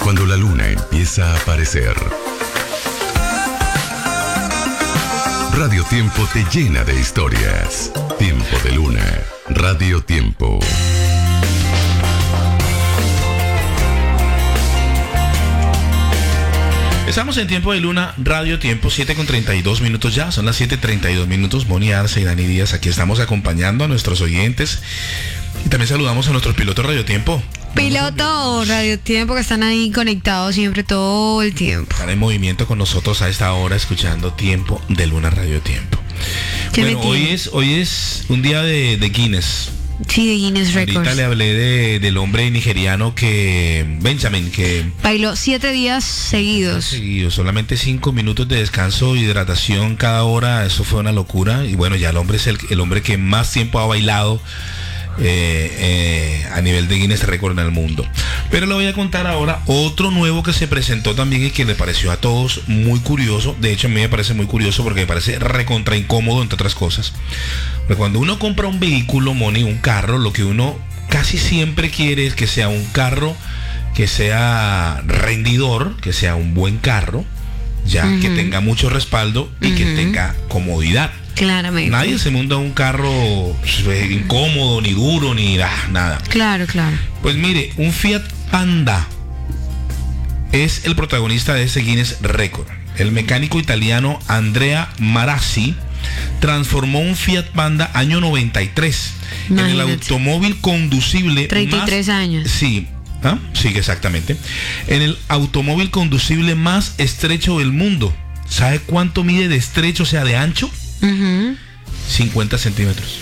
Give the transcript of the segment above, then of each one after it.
Cuando la luna empieza a aparecer, Radio Tiempo te llena de historias. Tiempo de Luna. Radio Tiempo. Estamos en Tiempo de Luna, Radio Tiempo, 7:32 ya, son las 7:32. Moni Arce y Dani Díaz, aquí estamos acompañando a nuestros oyentes y también saludamos a nuestros pilotos Radio Tiempo. Piloto Radio Tiempo que están ahí conectados siempre todo el tiempo. Están en movimiento con nosotros a esta hora escuchando Tiempo de Luna, Radio Tiempo. Bueno, hoy es un día de Guinness. Sí, de Guinness Records. Ahorita le hablé del hombre nigeriano Benjamin, que bailó 7 días seguidos. Solamente 5 minutos de descanso, hidratación cada hora, eso fue una locura. Y bueno, ya el hombre es el hombre que más tiempo ha bailado a nivel de Guinness Record en el mundo. Pero le voy a contar ahora otro nuevo que se presentó también y que le pareció a todos muy curioso. De hecho, a mí me parece muy curioso porque me parece recontra incómodo, entre otras cosas. Pero cuando uno compra un vehículo, Moni, un carro, lo que uno casi siempre quiere es que sea un carro que sea rendidor, que sea un buen carro, ya que tenga mucho respaldo y que tenga comodidad. Claramente. Nadie se monta un carro incómodo, ni duro, ni nada. Claro. Pues mire, un Fiat Panda es el protagonista de ese Guinness Record. El mecánico italiano Andrea Marazzi transformó un Fiat Panda año 93 en el automóvil conducible 33 años. Sí. Sí, exactamente. En el automóvil conducible más estrecho del mundo. ¿Sabe cuánto mide de estrecho, o sea, de ancho? 50 centímetros.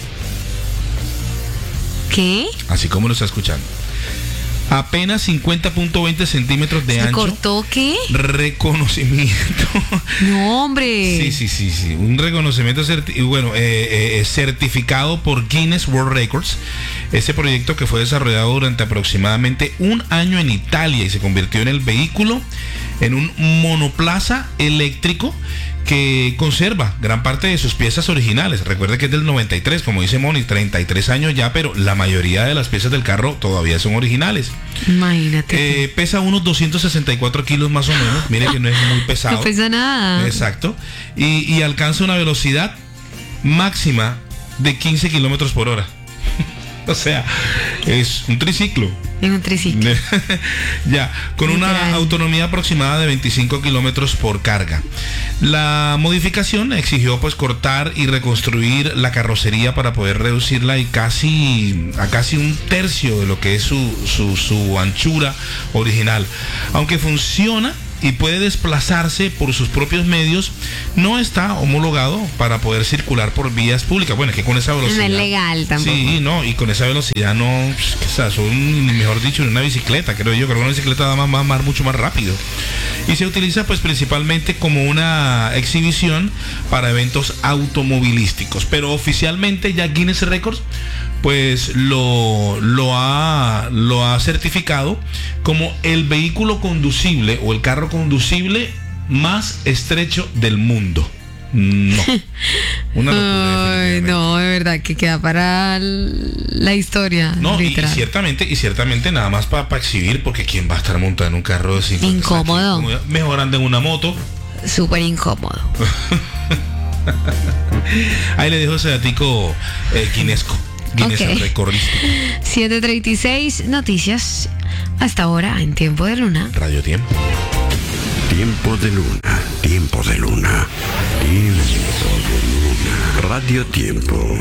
¿Qué? Así como lo está escuchando. Apenas 50.20 centímetros de ancho. ¿Se cortó qué? Reconocimiento. No, hombre. Sí. Un reconocimiento certificado por Guinness World Records. Ese proyecto que fue desarrollado durante aproximadamente un año en Italia y se convirtió en el vehículo en un monoplaza eléctrico que conserva gran parte de sus piezas originales. Recuerde que es del 93, como dice Moni, 33 años ya, pero la mayoría de las piezas del carro todavía son originales. Imagínate. Pesa unos 264 kilos más o menos. Mire que no es muy pesado. No pesa nada. Exacto. Y alcanza una velocidad máxima de 15 kilómetros por hora. O sea, es un triciclo. Es un triciclo. Ya, con una autonomía aproximada de 25 kilómetros por carga. La modificación exigió pues cortar y reconstruir la carrocería para poder reducirla a casi un tercio de lo que es su anchura original. Aunque funciona y puede desplazarse por sus propios medios, no está homologado para poder circular por vías públicas. Bueno, es que con esa velocidad... No es legal tampoco. Sí, no, y con esa velocidad no... O sea, son, mejor dicho, una bicicleta, creo yo. Creo que una bicicleta va mucho más rápido. Y se utiliza pues principalmente como una exhibición para eventos automovilísticos. Pero oficialmente ya Guinness Records pues lo ha certificado como el vehículo conducible o el carro conducible más estrecho del mundo. No. Una locura. Ay, no, de verdad que queda para la historia. No, y ciertamente nada más para exhibir, porque ¿quién va a estar montado en un carro de 50? Incómodo. Mejor anda en una moto. Súper incómodo. Ahí le dejo ese datico guinesco. Guinness recordístico. 7:36 noticias hasta ahora en Tiempo de Luna. Radio Tiempo. Tiempo de Luna. Tiempo de Luna. Tiempo de Luna. Radio Tiempo.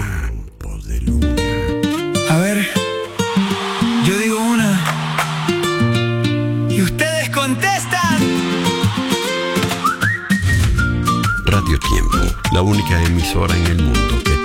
A ver, yo digo una y ustedes contestan. Radio Tiempo, la única emisora en el mundo que